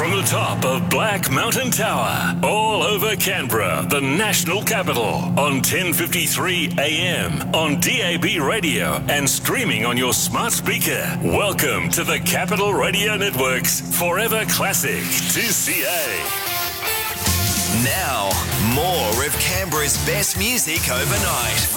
From the top of Black Mountain Tower, all over Canberra, the national capital, on 1053 AM, on DAB radio, and streaming on your smart speaker. Welcome to the Capital Radio Network's Forever Classic 2CA. Now, more of Canberra's best music overnight.